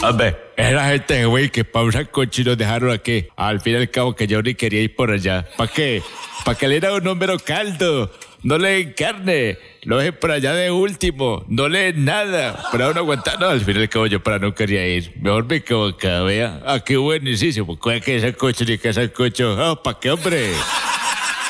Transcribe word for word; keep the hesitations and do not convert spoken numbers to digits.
Hombre, era gente, güey, que para un sancocho nos dejaron aquí. Al fin y al cabo que yo ni quería ir por allá. ¿Para qué? Para que le diera un número caldo. No le den carne. Lo dejen por allá de último. No le den nada. Pero aún aguantar. No, al fin y al cabo yo para no quería ir. Mejor me quedo acá, vea. Ah, qué buenísimo. ¿Cuál que sancocho ni qué sancocho? Ah, ¿para qué, hombre?